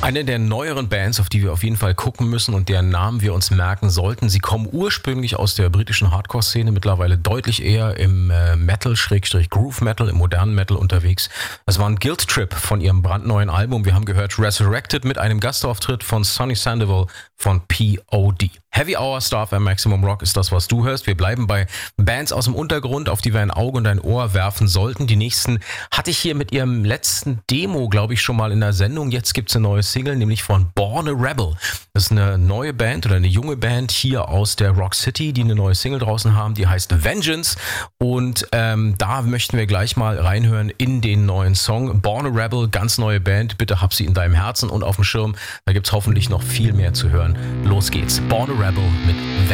Eine der neueren Bands, auf die wir auf jeden Fall gucken müssen und deren Namen wir uns merken sollten. Sie kommen ursprünglich aus der britischen Hardcore-Szene, mittlerweile deutlich eher im Metal-Groove-Metal, im modernen Metal unterwegs. Es war ein Guilt Trip von ihrem brandneuen Album. Wir haben gehört Resurrected mit einem Gastauftritt von Sonny Sandoval von P.O.D. Heavy Hour, Star FM Maximum Rock ist das, was du hörst. Wir bleiben bei Bands aus dem Untergrund, auf die wir ein Auge und ein Ohr werfen sollten. Die nächsten hatte ich hier mit ihrem letzten Demo, glaube ich, schon mal in der Sendung. Jetzt gibt es eine neue Single, nämlich von Born a Rebel. Das ist eine neue Band oder eine junge Band hier aus der Rock City, die eine neue Single draußen haben, die heißt Vengeance. Und da möchten wir gleich mal reinhören in den neuen Song. Born a Rebel, ganz neue Band. Bitte hab sie in deinem Herzen und auf dem Schirm. Da gibt es hoffentlich noch viel mehr zu hören. Los geht's. Born a Rebel mit Vengeance.